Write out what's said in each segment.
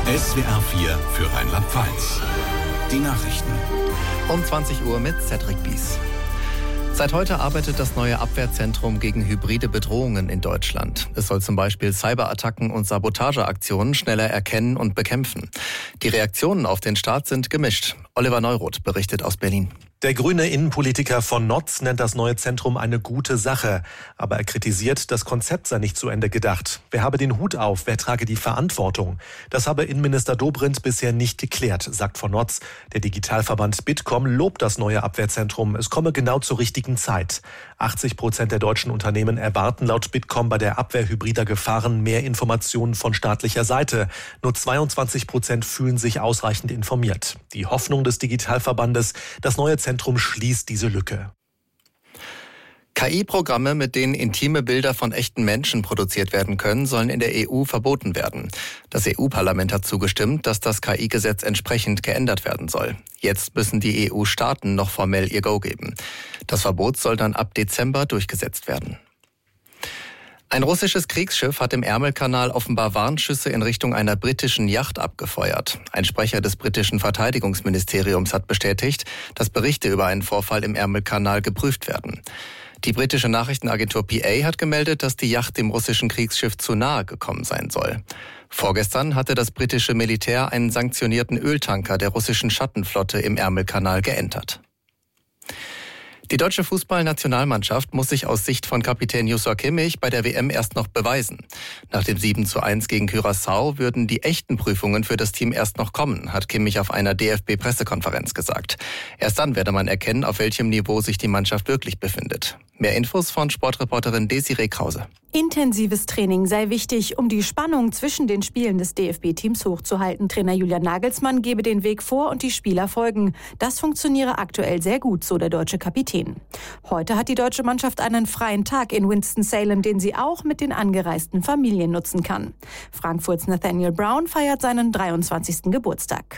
SWR 4 für Rheinland-Pfalz. Die Nachrichten. Um 20 Uhr mit Cedric Bies. Seit heute arbeitet das neue Abwehrzentrum gegen hybride Bedrohungen in Deutschland. Es soll zum Beispiel Cyberattacken und Sabotageaktionen schneller erkennen und bekämpfen. Die Reaktionen auf den Start sind gemischt. Oliver Neuroth berichtet aus Berlin. Der grüne Innenpolitiker von Notz nennt das neue Zentrum eine gute Sache. Aber er kritisiert, das Konzept sei nicht zu Ende gedacht. Wer habe den Hut auf, wer trage die Verantwortung? Das habe Innenminister Dobrindt bisher nicht geklärt, sagt von Notz. Der Digitalverband Bitkom lobt das neue Abwehrzentrum. Es komme genau zur richtigen Zeit. 80% der deutschen Unternehmen erwarten laut Bitkom bei der Abwehr hybrider Gefahren mehr Informationen von staatlicher Seite. Nur 22% fühlen sich ausreichend informiert. Die Hoffnung des Digitalverbandes, das neue Zentrum schließt diese Lücke. KI-Programme, mit denen intime Bilder von echten Menschen produziert werden können, sollen in der EU verboten werden. Das EU-Parlament hat zugestimmt, dass das KI-Gesetz entsprechend geändert werden soll. Jetzt müssen die EU-Staaten noch formell ihr Go geben. Das Verbot soll dann ab Dezember durchgesetzt werden. Ein russisches Kriegsschiff hat im Ärmelkanal offenbar Warnschüsse in Richtung einer britischen Yacht abgefeuert. Ein Sprecher des britischen Verteidigungsministeriums hat bestätigt, dass Berichte über einen Vorfall im Ärmelkanal geprüft werden. Die britische Nachrichtenagentur PA hat gemeldet, dass die Yacht dem russischen Kriegsschiff zu nahe gekommen sein soll. Vorgestern hatte das britische Militär einen sanktionierten Öltanker der russischen Schattenflotte im Ärmelkanal geentert. Die deutsche Fußballnationalmannschaft muss sich aus Sicht von Kapitän Joshua Kimmich bei der WM erst noch beweisen. Nach dem 7:1 gegen Curaçao würden die echten Prüfungen für das Team erst noch kommen, hat Kimmich auf einer DFB-Pressekonferenz gesagt. Erst dann werde man erkennen, auf welchem Niveau sich die Mannschaft wirklich befindet. Mehr Infos von Sportreporterin Desiree Krause. Intensives Training sei wichtig, um die Spannung zwischen den Spielen des DFB-Teams hochzuhalten. Trainer Julian Nagelsmann gebe den Weg vor und die Spieler folgen. Das funktioniere aktuell sehr gut, so der deutsche Kapitän. Heute hat die deutsche Mannschaft einen freien Tag in Winston-Salem, den sie auch mit den angereisten Familien nutzen kann. Frankfurts Nathaniel Brown feiert seinen 23. Geburtstag.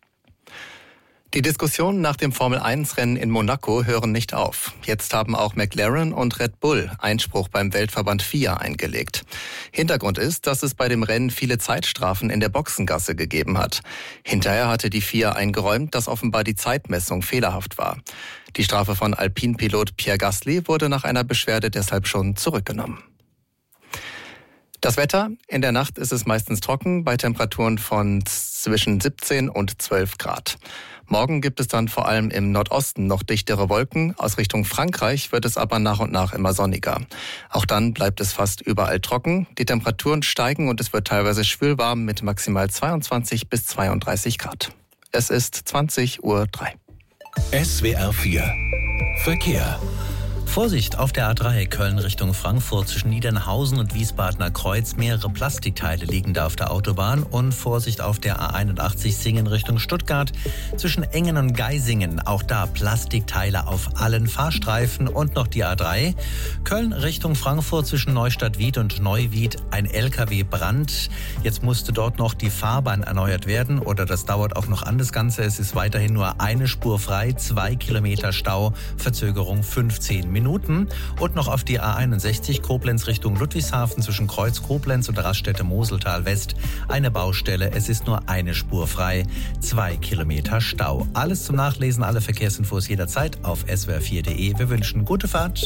Die Diskussionen nach dem Formel-1-Rennen in Monaco hören nicht auf. Jetzt haben auch McLaren und Red Bull Einspruch beim Weltverband FIA eingelegt. Hintergrund ist, dass es bei dem Rennen viele Zeitstrafen in der Boxengasse gegeben hat. Hinterher hatte die FIA eingeräumt, dass offenbar die Zeitmessung fehlerhaft war. Die Strafe von Alpine-Pilot Pierre Gasly wurde nach einer Beschwerde deshalb schon zurückgenommen. Das Wetter: In der Nacht ist es meistens trocken, bei Temperaturen von zwischen 17 und 12 Grad. Morgen gibt es dann vor allem im Nordosten noch dichtere Wolken. Aus Richtung Frankreich wird es aber nach und nach immer sonniger. Auch dann bleibt es fast überall trocken. Die Temperaturen steigen und es wird teilweise schwülwarm mit maximal 22 bis 32 Grad. Es ist 20:03 Uhr. SWR 4 Verkehr. Vorsicht auf der A3 Köln Richtung Frankfurt zwischen Niedernhausen und Wiesbadener Kreuz. Mehrere Plastikteile liegen da auf der Autobahn. Und Vorsicht auf der A81 Singen Richtung Stuttgart zwischen Engen und Geisingen. Auch da Plastikteile auf allen Fahrstreifen. Und noch die A3 Köln Richtung Frankfurt zwischen Neustadt-Wied und Neuwied. Ein LKW-Brand. Jetzt musste dort noch die Fahrbahn erneuert werden. Oder das dauert auch noch an das Ganze. Es ist weiterhin nur eine Spur frei. 2 Kilometer Stau. Verzögerung 15 Minuten. Und noch auf die A61 Koblenz Richtung Ludwigshafen zwischen Kreuz Koblenz und der Raststätte Moseltal West. Eine Baustelle, es ist nur eine Spur frei, 2 Kilometer Stau. Alles zum Nachlesen, alle Verkehrsinfos jederzeit auf swr4.de. Wir wünschen gute Fahrt.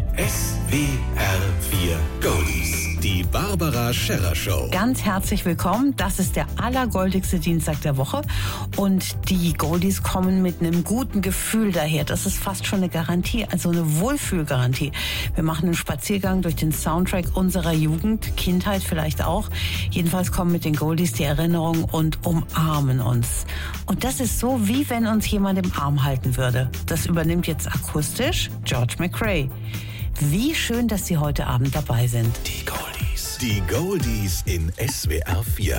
SWR 4 Goldies, die Barbara Scherrer Show. Ganz herzlich willkommen. Das ist der allergoldigste Dienstag der Woche. Und die Goldies kommen mit einem guten Gefühl daher. Das ist fast schon eine Garantie, also eine Wohlfühlgarantie. Wir machen einen Spaziergang durch den Soundtrack unserer Jugend, Kindheit vielleicht auch. Jedenfalls kommen mit den Goldies die Erinnerungen und umarmen uns. Und das ist so, wie wenn uns jemand im Arm halten würde. Das übernimmt jetzt akustisch George McRae. Wie schön, dass Sie heute Abend dabei sind. Die Goldies in SWR 4.